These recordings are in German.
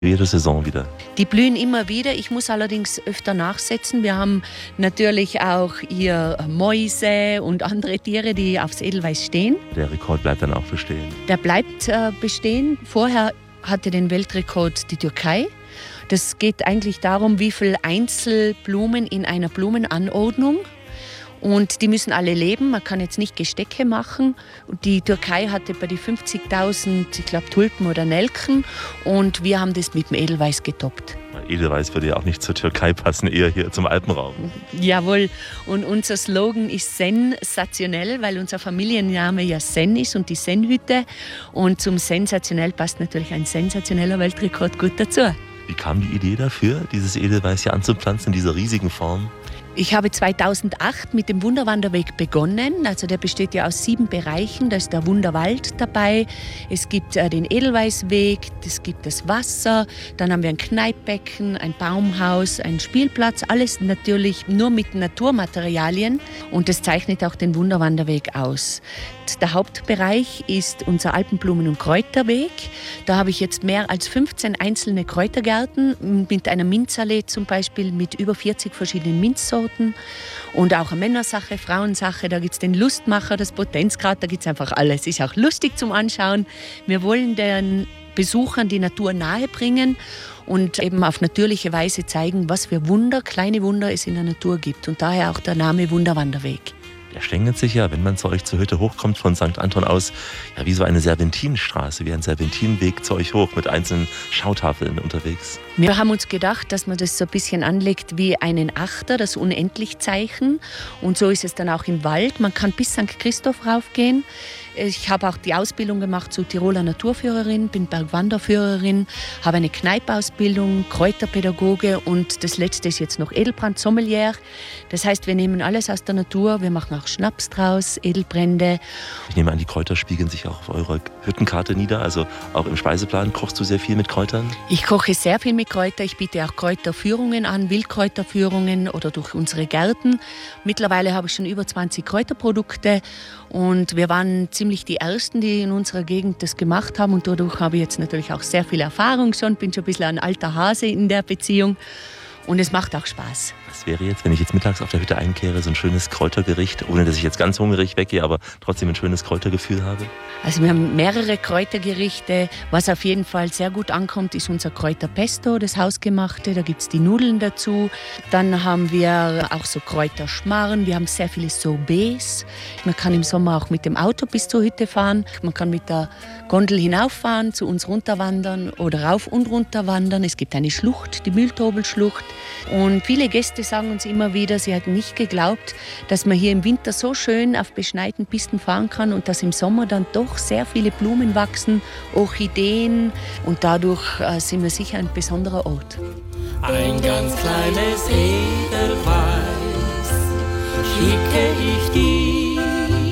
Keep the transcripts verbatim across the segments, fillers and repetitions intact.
Jede Saison wieder. Die blühen immer wieder. Ich muss allerdings öfter nachsetzen. Wir haben natürlich auch hier Mäuse und andere Tiere, die aufs Edelweiß stehen. Der Rekord bleibt dann auch bestehen. Der bleibt äh, bestehen. Vorher hatte den Weltrekord die Türkei. Das geht eigentlich darum, wie viele Einzelblumen in einer Blumenanordnung. Und die müssen alle leben, man kann jetzt nicht Gestecke machen. Die Türkei hatte bei die fünfzigtausend, ich glaube, Tulpen oder Nelken und wir haben das mit dem Edelweiß getoppt. Edelweiß würde ja auch nicht zur Türkei passen, eher hier zum Alpenraum. Jawohl, und unser Slogan ist sensationell, weil unser Familienname ja Sen ist und die Senhütte. Und zum sensationell passt natürlich ein sensationeller Weltrekord gut dazu. Wie kam die Idee dafür, dieses Edelweiß hier anzupflanzen in dieser riesigen Form? Ich habe zweitausendacht mit dem Wunderwanderweg begonnen. Also der besteht ja aus sieben Bereichen. Da ist der Wunderwald dabei. Es gibt äh, den Edelweißweg, es gibt das Wasser. Dann haben wir ein Kneippbecken, ein Baumhaus, einen Spielplatz. Alles natürlich nur mit Naturmaterialien. Und das zeichnet auch den Wunderwanderweg aus. Der Hauptbereich ist unser Alpenblumen- und Kräuterweg. Da habe ich jetzt mehr als fünfzehn einzelne Kräutergärten mit einer Minzallee zum Beispiel mit über vierzig verschiedenen Minzsorten. Und auch eine Männersache, Frauensache, da gibt es den Lustmacher, das Potenzgrad, da gibt es einfach alles. Ist auch lustig zum Anschauen. Wir wollen den Besuchern die Natur nahebringen und eben auf natürliche Weise zeigen, was für Wunder, kleine Wunder es in der Natur gibt. Und daher auch der Name Wunderwanderweg. Der schlängelt sich ja, wenn man zu euch zur Hütte hochkommt von Sankt Anton aus, ja wie so eine Serpentinenstraße, wie ein Serpentinenweg zu euch hoch mit einzelnen Schautafeln unterwegs. Wir haben uns gedacht, dass man das so ein bisschen anlegt wie einen Achter, das Unendlichzeichen. Und so ist es dann auch im Wald. Man kann bis Sankt Christoph raufgehen. Ich habe auch die Ausbildung gemacht zur Tiroler Naturführerin, bin Bergwanderführerin, habe eine Kneipausbildung, Kräuterpädagoge und das letzte ist jetzt noch Edelbrand-Sommelier. Das heißt, wir nehmen alles aus der Natur, wir machen auch Schnaps draus, Edelbrände. Ich nehme an, die Kräuter spiegeln sich auch auf eurer Hüttenkarte nieder, also auch im Speiseplan. Kochst du sehr viel mit Kräutern? Ich koche sehr viel mit Kräutern. Ich biete auch Kräuterführungen an, Wildkräuterführungen oder durch unsere Gärten. Mittlerweile habe ich schon über zwanzig Kräuterprodukte und wir waren ziemlich die Ersten, die in unserer Gegend das gemacht haben und dadurch habe ich jetzt natürlich auch sehr viel Erfahrung schon, bin schon ein bisschen ein alter Hase in der Beziehung und es macht auch Spaß. Was wäre jetzt, wenn ich jetzt mittags auf der Hütte einkehre, so ein schönes Kräutergericht, ohne dass ich jetzt ganz hungrig weggehe, aber trotzdem ein schönes Kräutergefühl habe? Also wir haben mehrere Kräutergerichte. Was auf jeden Fall sehr gut ankommt, ist unser Kräuterpesto, das Hausgemachte. Da gibt es die Nudeln dazu. Dann haben wir auch so Kräuterschmarrn. Wir haben sehr viele Sorbets. Man kann im Sommer auch mit dem Auto bis zur Hütte fahren. Man kann mit der Gondel hinauffahren, zu uns runterwandern oder rauf und runter wandern. Es gibt eine Schlucht, die Mühltobelschlucht. Und viele Gäste sagen uns immer wieder, sie hätten nicht geglaubt, dass man hier im Winter so schön auf beschneiten Pisten fahren kann und dass im Sommer dann doch sehr viele Blumen wachsen, Orchideen und dadurch äh, sind wir sicher ein besonderer Ort. Ein ganz kleines Edelweiß schicke ich dir.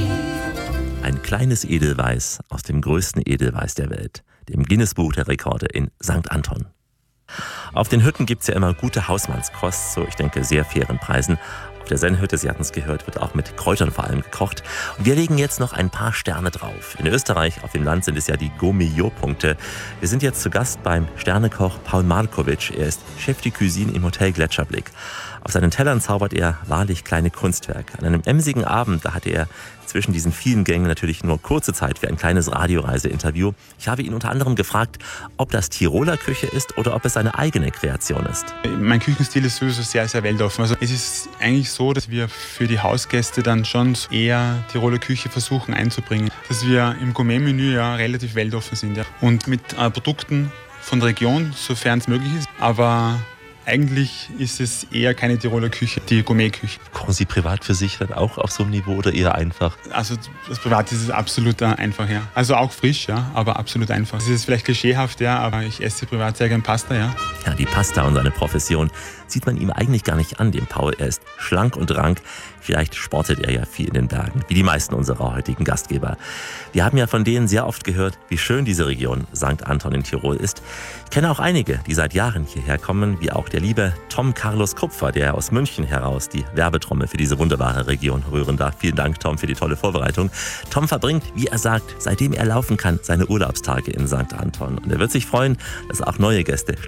Ein kleines Edelweiß aus dem größten Edelweiß der Welt, dem Guinness-Buch der Rekorde in Sankt Anton. Auf den Hütten gibt es ja immer gute Hausmannskost, so ich denke sehr fairen Preisen. Auf der Senhütte, Sie hatten es gehört, wird auch mit Kräutern vor allem gekocht. Und wir legen jetzt noch ein paar Sterne drauf. In Österreich, auf dem Land, sind es ja die Gourmillot-Punkte. Wir sind jetzt zu Gast beim Sternekoch Paul Markovic. Er ist Chef de Cuisine im Hotel Gletscherblick. Auf seinen Tellern zaubert er wahrlich kleine Kunstwerke. An einem emsigen Abend, da hatte er zwischen diesen vielen Gängen natürlich nur kurze Zeit für ein kleines Radioreise-Interview. Ich habe ihn unter anderem gefragt, ob das Tiroler Küche ist oder ob es seine eigene Kreation ist. Mein Küchenstil ist sowieso sehr, sehr weltoffen. Also es ist eigentlich so, dass wir für die Hausgäste dann schon eher Tiroler Küche versuchen einzubringen. Dass wir im Gourmet-Menü ja relativ weltoffen sind. Ja. Und mit äh, Produkten von der Region, sofern es möglich ist. Aber eigentlich ist es eher keine Tiroler Küche, die Gourmet-Küche. Kochen Sie privat für sich dann auch auf so einem Niveau oder eher einfach? Also das Privat ist es absolut einfach, ja. Also auch frisch, ja, aber absolut einfach. Es ist vielleicht klischeehaft, ja, aber ich esse privat sehr gern Pasta, ja. Ja, die Pasta und seine Profession sieht man ihm eigentlich gar nicht an, dem Paul. Er ist schlank und rank. Vielleicht sportet er ja viel in den Bergen, wie die meisten unserer heutigen Gastgeber. Wir haben ja von denen sehr oft gehört, wie schön diese Region Sankt Anton in Tirol ist. Ich kenne auch einige, die seit Jahren hierher kommen, wie auch der der liebe Tom Carlos Kupfer, der aus München heraus die Werbetrommel für diese wunderbare Region rühren darf. Vielen Dank, Tom, für die tolle Vorbereitung. Tom verbringt, wie er sagt, seitdem er laufen kann, seine Urlaubstage in Sankt Anton. Und er wird sich freuen, dass auch neue Gäste